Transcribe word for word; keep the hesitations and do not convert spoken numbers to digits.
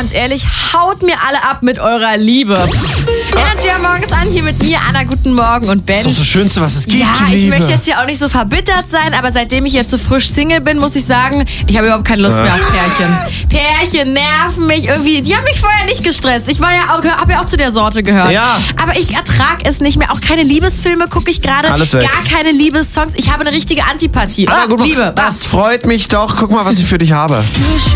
ganz ehrlich, haut mir alle ab mit eurer Liebe. Energy am Morgens an, hier mit mir, Anna, guten Morgen und Ben. Das ist doch das Schönste, was es gibt, Ja, die ich Liebe. möchte jetzt hier auch nicht so verbittert sein, aber seitdem ich jetzt so frisch Single bin, muss ich sagen, ich habe überhaupt keine Lust mehr auf Pärchen. Pärchen nerven mich irgendwie. Die haben mich vorher nicht gestresst. Ich war ja auch, habe ja auch zu der Sorte gehört. Ja. Aber ich ertrage es nicht mehr. Auch keine Liebesfilme gucke ich gerade. Alles weg. Gar keine Liebessongs. Ich habe eine richtige Antipathie. Ah, Ah, gut, Liebe. das freut mich doch. Guck mal, was ich für dich habe.